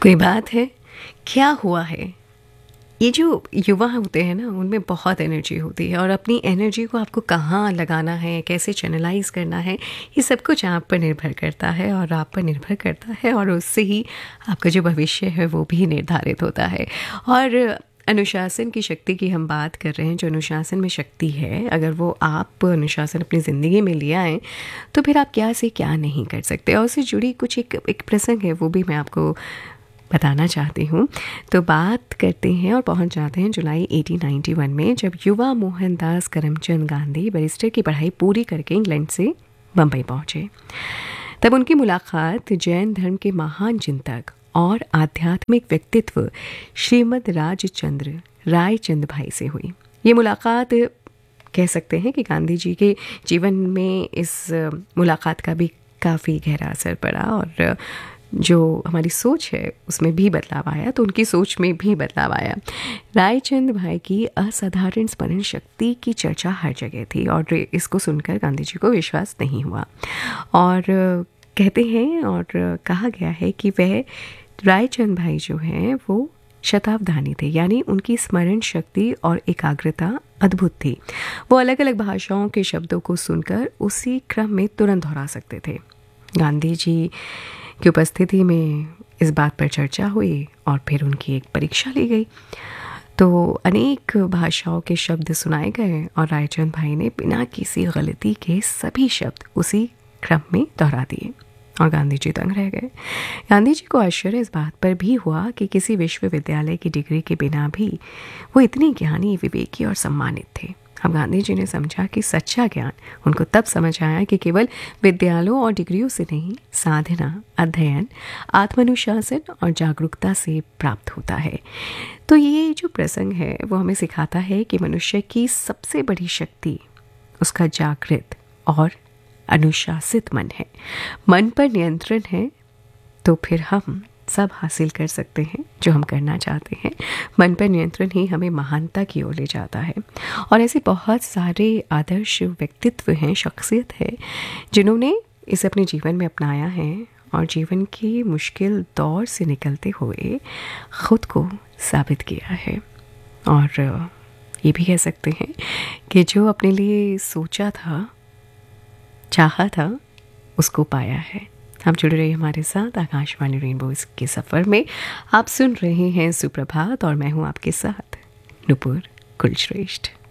कोई बात है, क्या हुआ है? ये जो युवा होते हैं ना, उनमें बहुत एनर्जी होती है और अपनी एनर्जी को आपको कहाँ लगाना है, कैसे चैनलाइज़ करना है, ये सब कुछ आप पर निर्भर करता है और आप पर निर्भर करता है और उससे ही आपका जो भविष्य है वो भी निर्धारित होता है। और अनुशासन की शक्ति की हम बात कर रहे हैं, जो अनुशासन में शक्ति है, अगर वो आप अनुशासन अपनी ज़िंदगी में ले आएँ, तो फिर आप क्या से क्या नहीं कर सकते। और उससे जुड़ी कुछ एक प्रसंग है, वो भी मैं आपको बताना चाहती हूँ। तो बात करते हैं और पहुँच जाते हैं जुलाई 1891 में, जब युवा मोहनदास करमचंद गांधी बैरिस्टर की पढ़ाई पूरी करके इंग्लैंड से बम्बई पहुँचे। तब उनकी मुलाकात जैन धर्म के महान चिंतक और आध्यात्मिक व्यक्तित्व श्रीमद राजचंद्र रायचंद भाई से हुई। ये मुलाकात कह सकते हैं कि गांधी जी के जीवन में इस मुलाकात का भी काफ़ी गहरा असर पड़ा और जो हमारी सोच है उसमें भी बदलाव आया, तो उनकी सोच में भी बदलाव आया। रायचंद भाई की असाधारण स्मरण शक्ति की चर्चा हर जगह थी और इसको सुनकर गांधी जी को विश्वास नहीं हुआ। और कहते हैं और कहा गया है कि वह रायचंद भाई जो हैं वो शताब्दानी थे, यानी उनकी स्मरण शक्ति और एकाग्रता अद्भुत थी। वो अलग अलग भाषाओं के शब्दों को सुनकर उसी क्रम में तुरंत दोहरा सकते थे। गांधी जी की उपस्थिति में इस बात पर चर्चा हुई और फिर उनकी एक परीक्षा ली गई। तो अनेक भाषाओं के शब्द सुनाए गए और रायचंद भाई ने बिना किसी गलती के सभी शब्द उसी क्रम में दोहरा दिए और गांधी जी दंग रह गए। गांधी जी को आश्चर्य इस बात पर भी हुआ कि किसी विश्वविद्यालय की डिग्री के बिना भी वो इतने ज्ञानी, विवेकी और सम्मानित थे। अब गांधी जी ने समझा कि सच्चा ज्ञान उनको तब समझ आया कि केवल विद्यालयों और डिग्रियों से नहीं, साधना, अध्ययन, आत्मानुशासन और जागरूकता से प्राप्त होता है। तो ये जो प्रसंग है वो हमें सिखाता है कि मनुष्य की सबसे बड़ी शक्ति उसका जागृत और अनुशासित मन है। मन पर नियंत्रण है तो फिर हम सब हासिल कर सकते हैं जो हम करना चाहते हैं। मन पर नियंत्रण ही हमें महानता की ओर ले जाता है। और ऐसे बहुत सारे आदर्श व्यक्तित्व हैं, शख्सियत है, जिन्होंने इसे अपने जीवन में अपनाया है और जीवन की मुश्किल दौर से निकलते हुए खुद को साबित किया है। और ये भी कह सकते हैं कि जो अपने लिए सोचा था, चाहा था, उसको पाया है। आप जुड़ रहे हमारे साथ आकाशवाणी रेनबो के सफ़र में। आप सुन रहे हैं सुप्रभात और मैं हूँ आपके साथ नुपुर कुलश्रेष्ठ।